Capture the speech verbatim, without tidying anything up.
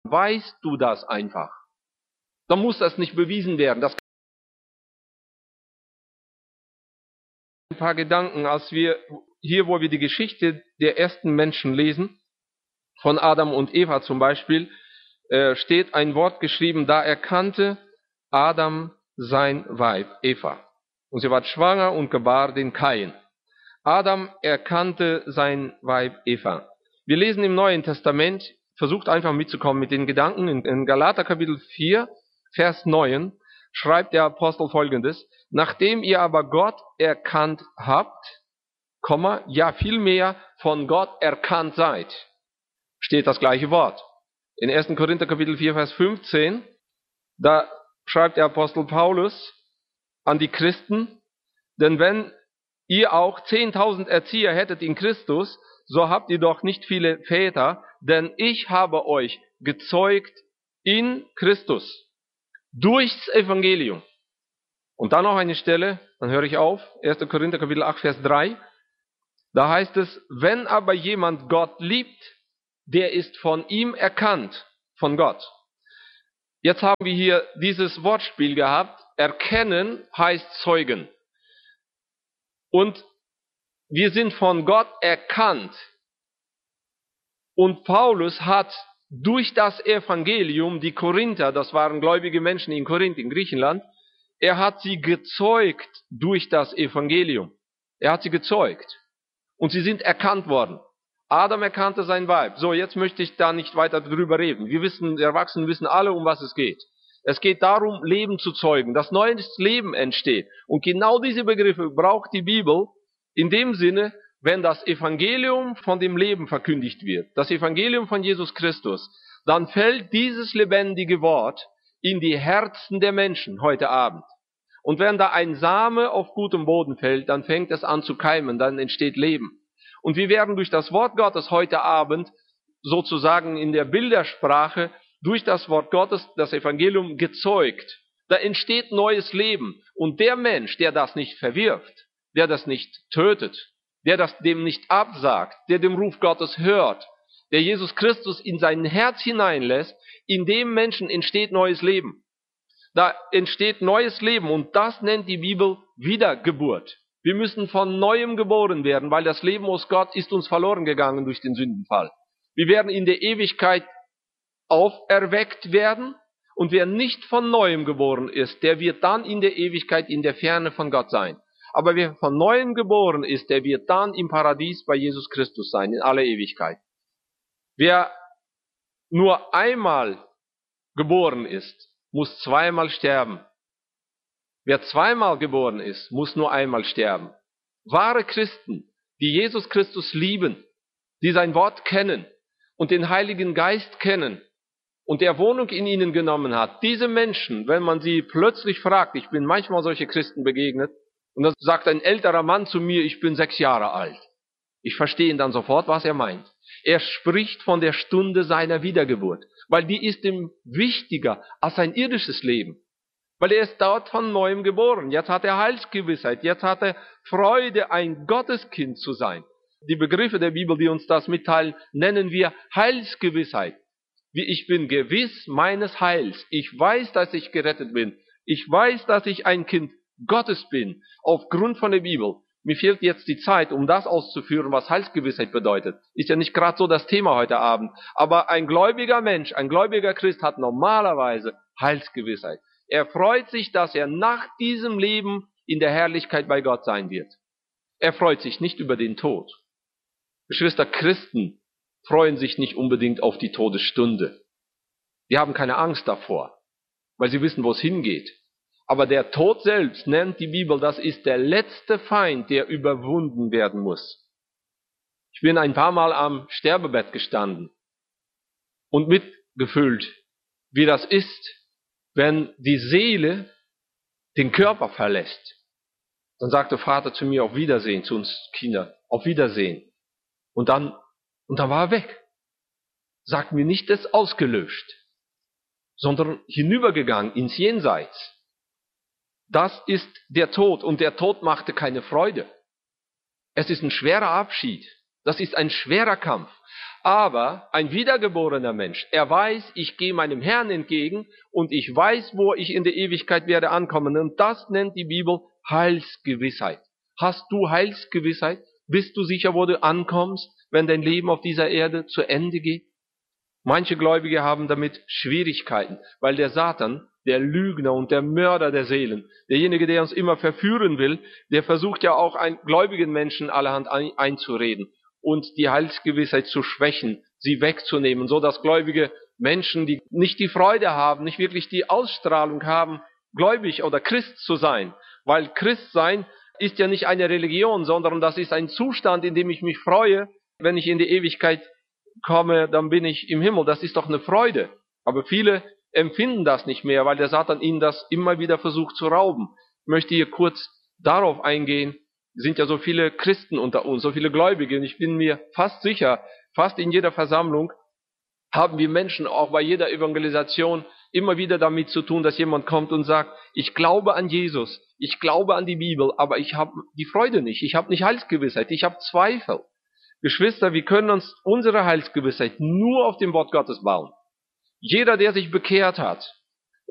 weißt du das einfach. Dann muss das nicht bewiesen werden. Das ein paar Gedanken, als wir hier, wo wir die Geschichte der ersten Menschen lesen, von Adam und Eva zum Beispiel, äh, steht ein Wort geschrieben, da erkannte Adam sein Weib, Eva. Und sie war schwanger und gebar den Kain. Adam erkannte sein Weib, Eva. Wir lesen im Neuen Testament, versucht einfach mitzukommen mit den Gedanken, in, in Galater Kapitel vier, Vers neun, schreibt der Apostel Folgendes: Nachdem ihr aber Gott erkannt habt, Komma, ja vielmehr von Gott erkannt seid, steht das gleiche Wort. In ersten Korinther Kapitel vier, Vers fünfzehn, da schreibt der Apostel Paulus an die Christen, denn wenn ihr auch zehntausend Erzieher hättet in Christus, so habt ihr doch nicht viele Väter, denn ich habe euch gezeugt in Christus durchs Evangelium. Und dann noch eine Stelle, dann höre ich auf, erster Korinther Kapitel acht, Vers drei, da heißt es, wenn aber jemand Gott liebt, der ist von ihm erkannt, von Gott. Jetzt haben wir hier dieses Wortspiel gehabt, erkennen heißt zeugen. Und wir sind von Gott erkannt. Und Paulus hat durch das Evangelium die Korinther, das waren gläubige Menschen in Korinth, in Griechenland, er hat sie gezeugt durch das Evangelium. Er hat sie gezeugt. Und sie sind erkannt worden. Adam erkannte sein Weib. So, jetzt möchte ich da nicht weiter drüber reden. Wir wissen, die Erwachsenen wissen alle, um was es geht. Es geht darum, Leben zu zeugen, dass neues Leben entsteht. Und genau diese Begriffe braucht die Bibel in dem Sinne, wenn das Evangelium von dem Leben verkündigt wird, das Evangelium von Jesus Christus, dann fällt dieses lebendige Wort in die Herzen der Menschen heute Abend. Und wenn da ein Same auf gutem Boden fällt, dann fängt es an zu keimen, dann entsteht Leben. Und wir werden durch das Wort Gottes heute Abend sozusagen in der Bildersprache durch das Wort Gottes, das Evangelium, gezeugt. Da entsteht neues Leben. Und der Mensch, der das nicht verwirft, der das nicht tötet, der das dem nicht absagt, der dem Ruf Gottes hört, der Jesus Christus in sein Herz hineinlässt, in dem Menschen entsteht neues Leben. Da entsteht neues Leben und das nennt die Bibel Wiedergeburt. Wir müssen von Neuem geboren werden, weil das Leben aus Gott ist uns verloren gegangen durch den Sündenfall. Wir werden in der Ewigkeit auferweckt werden und wer nicht von Neuem geboren ist, der wird dann in der Ewigkeit in der Ferne von Gott sein. Aber wer von Neuem geboren ist, der wird dann im Paradies bei Jesus Christus sein, in aller Ewigkeit. Wer nur einmal geboren ist, muss zweimal sterben. Wer zweimal geboren ist, muss nur einmal sterben. Wahre Christen, die Jesus Christus lieben, die sein Wort kennen und den Heiligen Geist kennen und der Wohnung in ihnen genommen hat, diese Menschen, wenn man sie plötzlich fragt, ich bin manchmal solche Christen begegnet, und dann sagt ein älterer Mann zu mir, ich bin sechs Jahre alt. Ich verstehe ihn dann sofort, was er meint. Er spricht von der Stunde seiner Wiedergeburt, weil die ist ihm wichtiger als sein irdisches Leben. Weil er ist dort von Neuem geboren. Jetzt hat er Heilsgewissheit. Jetzt hat er Freude, ein Gotteskind zu sein. Die Begriffe der Bibel, die uns das mitteilen, nennen wir Heilsgewissheit. Wie ich bin gewiss meines Heils. Ich weiß, dass ich gerettet bin. Ich weiß, dass ich ein Kind Gottes bin. Aufgrund von der Bibel. Mir fehlt jetzt die Zeit, um das auszuführen, was Heilsgewissheit bedeutet. Ist ja nicht gerade so das Thema heute Abend. Aber ein gläubiger Mensch, ein gläubiger Christ hat normalerweise Heilsgewissheit. Er freut sich, dass er nach diesem Leben in der Herrlichkeit bei Gott sein wird. Er freut sich nicht über den Tod. Geschwister, Christen freuen sich nicht unbedingt auf die Todesstunde. Die haben keine Angst davor, weil sie wissen, wo es hingeht. Aber der Tod selbst nennt die Bibel, das ist der letzte Feind, der überwunden werden muss. Ich bin ein paar Mal am Sterbebett gestanden und mitgefühlt, wie das ist, wenn die Seele den Körper verlässt. Dann sagt der Vater zu mir, auf Wiedersehen, zu uns Kindern, auf Wiedersehen. Und dann, und dann war er weg. Sagt mir nicht, das ausgelöscht, sondern hinübergegangen ins Jenseits. Das ist der Tod und der Tod machte keine Freude. Es ist ein schwerer Abschied. Das ist ein schwerer Kampf. Aber ein wiedergeborener Mensch, er weiß, ich gehe meinem Herrn entgegen und ich weiß, wo ich in der Ewigkeit werde ankommen. Und das nennt die Bibel Heilsgewissheit. Hast du Heilsgewissheit? Bist du sicher, wo du ankommst, wenn dein Leben auf dieser Erde zu Ende geht? Manche Gläubige haben damit Schwierigkeiten, weil der Satan, der Lügner und der Mörder der Seelen, derjenige, der uns immer verführen will, der versucht ja auch einen gläubigen Menschen allerhand ein, einzureden und die Heilsgewissheit zu schwächen, sie wegzunehmen, so dass gläubige Menschen, die nicht die Freude haben, nicht wirklich die Ausstrahlung haben, gläubig oder Christ zu sein. Weil Christ sein ist ja nicht eine Religion, sondern das ist ein Zustand, in dem ich mich freue, wenn ich in die Ewigkeit komme, dann bin ich im Himmel. Das ist doch eine Freude. Aber viele empfinden das nicht mehr, weil der Satan ihnen das immer wieder versucht zu rauben. Ich möchte hier kurz darauf eingehen. Es sind ja so viele Christen unter uns, so viele Gläubige, und ich bin mir fast sicher, fast in jeder Versammlung haben wir Menschen auch bei jeder Evangelisation immer wieder damit zu tun, dass jemand kommt und sagt, ich glaube an Jesus, ich glaube an die Bibel, aber ich habe die Freude nicht, ich habe nicht Heilsgewissheit, ich habe Zweifel. Geschwister, wir können uns unsere Heilsgewissheit nur auf dem Wort Gottes bauen. Jeder, der sich bekehrt hat,